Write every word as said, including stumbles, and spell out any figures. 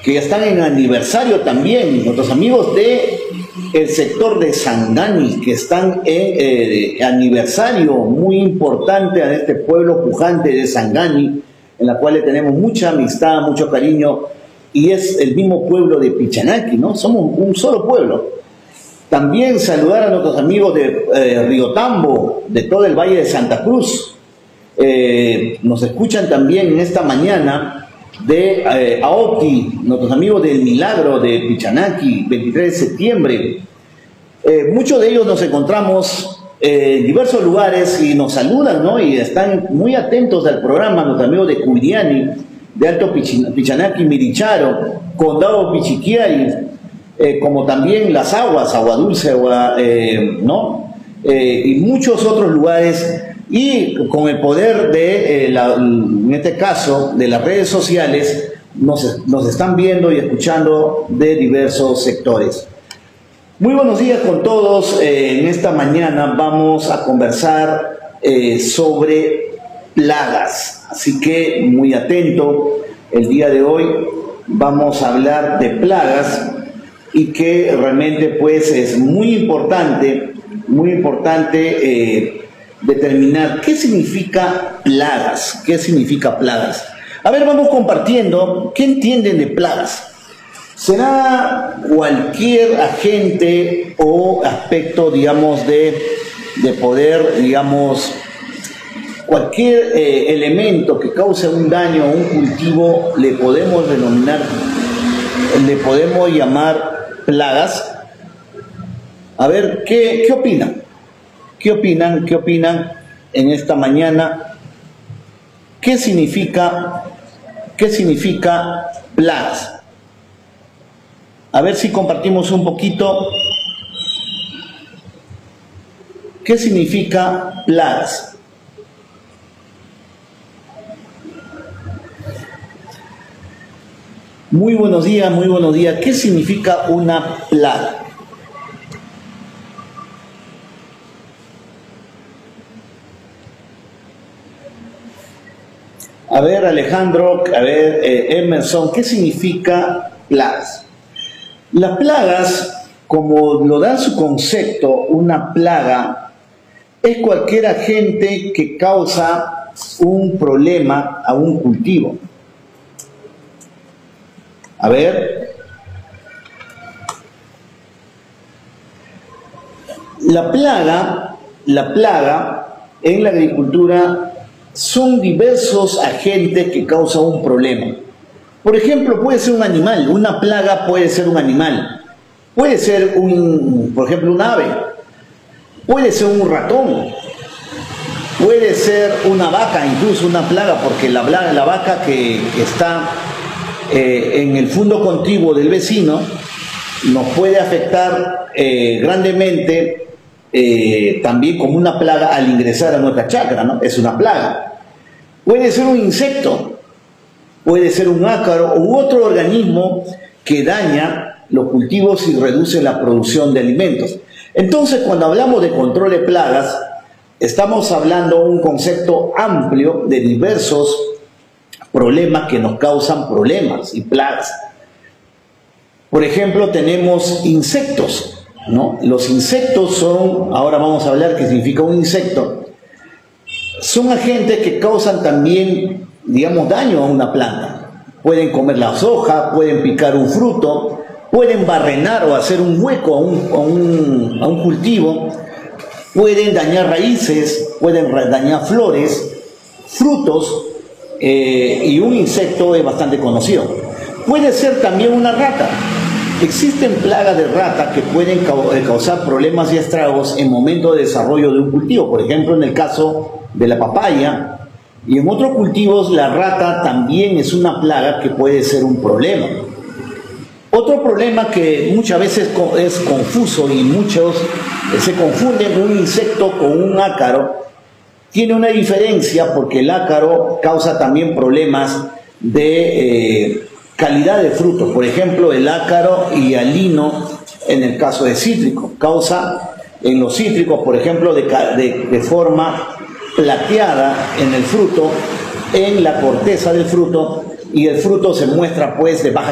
que están en aniversario también, nuestros amigos de el sector de Sangani, que están en eh, aniversario muy importante a este pueblo pujante de Sangani, en la cual le tenemos mucha amistad, mucho cariño, y es el mismo pueblo de Pichanaki, ¿no? Somos un solo pueblo. También saludar a nuestros amigos de eh, Riotambo, de todo el Valle de Santa Cruz. Eh, nos escuchan también en esta mañana de eh, Aoti, nuestros amigos del Milagro de Pichanaki, veintitrés de septiembre. Eh, muchos de ellos nos encontramos eh, en diversos lugares y nos saludan, ¿no? Y están muy atentos al programa, nuestros amigos de Curiani, de Alto Pichanaki, Miricharo, Condado Pichiquiari, eh, como también Las Aguas, Agua Dulce, agua, eh, ¿no? Eh, y muchos otros lugares. Y con el poder de, eh, la, en este caso, de las redes sociales, nos, nos están viendo y escuchando de diversos sectores. Muy buenos días con todos. Eh, en esta mañana vamos a conversar eh, sobre plagas. Así que muy atento. El día de hoy vamos a hablar de plagas y que realmente pues es muy importante, muy importante eh, determinar qué significa plagas, qué significa plagas. A ver, vamos compartiendo, ¿qué entienden de plagas? ¿Será cualquier agente o aspecto, digamos, de, de poder, digamos, cualquier eh, elemento que cause un daño a un cultivo, le podemos denominar, le podemos llamar plagas? A ver, ¿qué, qué opinan? ¿Qué opinan? ¿Qué opinan en esta mañana? ¿Qué significa, qué significa plagas? A ver si compartimos un poquito. ¿Qué significa plagas? Muy buenos días, muy buenos días. ¿Qué significa una plaga? A ver, Alejandro, a ver, eh, Emerson, ¿qué significa plagas? Las plagas, como lo da su concepto, una plaga es cualquier agente que causa un problema a un cultivo. A ver, la plaga, la plaga en la agricultura son diversos agentes que causan un problema. Por ejemplo, puede ser un animal, una plaga puede ser un animal, puede ser un, por ejemplo, un ave, puede ser un ratón, puede ser una vaca, incluso una plaga, porque la, la vaca que, que está eh, en el fondo contiguo del vecino nos puede afectar eh, grandemente. Eh, también como una plaga al ingresar a nuestra chacra, ¿no? Es una plaga. Puede ser un insecto, puede ser un ácaro u otro organismo que daña los cultivos y reduce la producción de alimentos. Entonces, cuando hablamos de control de plagas, estamos hablando de un concepto amplio de diversos problemas que nos causan problemas y plagas. Por ejemplo, tenemos insectos, ¿no? Los insectos son, ahora vamos a hablar qué significa un insecto, son agentes que causan también, digamos, daño a una planta. Pueden comer las hojas, pueden picar un fruto, pueden barrenar o hacer un hueco a un, a un, a un cultivo, pueden dañar raíces, pueden dañar flores, frutos, eh, y un insecto es bastante conocido. Puede ser también una rata. Existen plagas de rata que pueden causar problemas y estragos en momentos de desarrollo de un cultivo. Por ejemplo, en el caso de la papaya y en otros cultivos, la rata también es una plaga que puede ser un problema. Otro problema que muchas veces es confuso y muchos se confunden un insecto con un ácaro. Tiene una diferencia porque el ácaro causa también problemas de eh, calidad de frutos. Por ejemplo, el ácaro hialino en el caso de cítrico causa en los cítricos, por ejemplo, de, de, de forma plateada en el fruto, en la corteza del fruto, y el fruto se muestra pues de baja